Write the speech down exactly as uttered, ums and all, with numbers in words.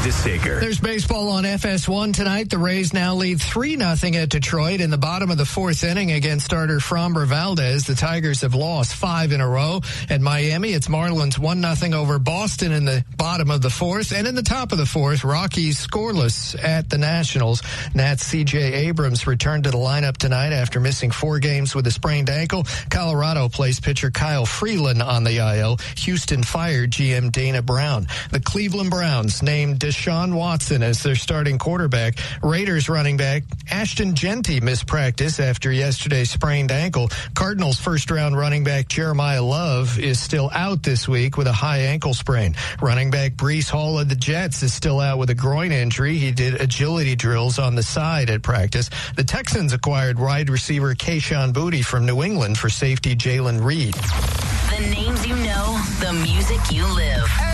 DeSager. There's baseball on F S one tonight. The Rays now lead three nothing at Detroit in the bottom of the fourth inning against starter Framber Valdez. The Tigers have lost five in a row. At Miami, it's Marlins one nothing over Boston in the bottom of the fourth. And in the top of the fourth, Rockies scoreless at the Nationals. Nats C J Abrams returned to the lineup tonight after missing four games with a sprained ankle. Colorado placed pitcher Kyle Freeland on the I L. Houston fired G M Dana Brown. The Cleveland Browns named Deshaun Watson as their starting quarterback. Raiders running back Ashton Genty missed practice after yesterday's sprained ankle. Cardinals first-round running back Jeremiah Love is still out this week with a high ankle sprain. Running back Breece Hall of the Jets is still out with a groin injury. He did agility drills on the side at practice. The Texans acquired wide receiver Kayshon Boutte from New England for safety Jalen Reed. The names you know, the music you live.